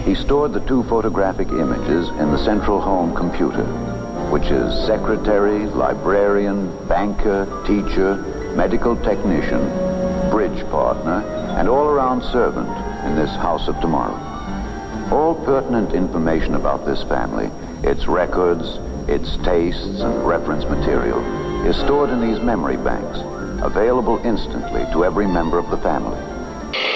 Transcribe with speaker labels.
Speaker 1: He stored the 2 photographic images in the central home computer, which is secretary, librarian, banker, teacher, medical technician, bridge partner, and all-around servant in this house of tomorrow. All pertinent information about this family, its records, its tastes, and reference material, is stored in these memory banks, available instantly to every member of the family.